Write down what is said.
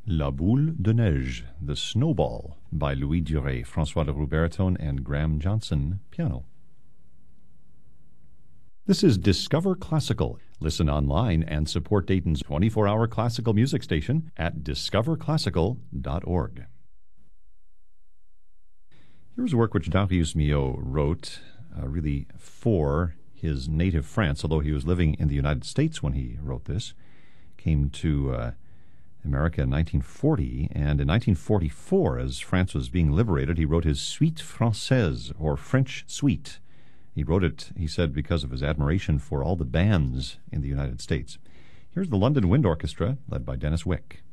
La Boule de Neige, The Snowball, by Louis Duret, François Leroux baritone, and Graham Johnson piano. This is Discover Classical. Listen online and support Dayton's 24-hour classical music station at discoverclassical.org. Here's a work which Darius Milhaud wrote, really for his native France, although he was living in the United States when he wrote this. Came to America in 1940, and in 1944, as France was being liberated, he wrote his Suite Française, or French Suite. He wrote it, he said, because of his admiration for all the bands in the United States. Here's the London Wind Orchestra, led by Dennis Wick.